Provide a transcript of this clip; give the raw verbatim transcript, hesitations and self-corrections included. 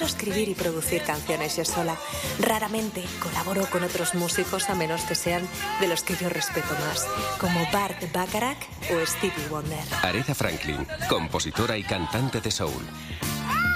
escribir y producir canciones yo sola. Raramente colaboro con otros músicos a menos que sean de los que yo respeto más, como Bart Bacharach o Stevie Wonder. Aretha Franklin, compositora y cantante de soul.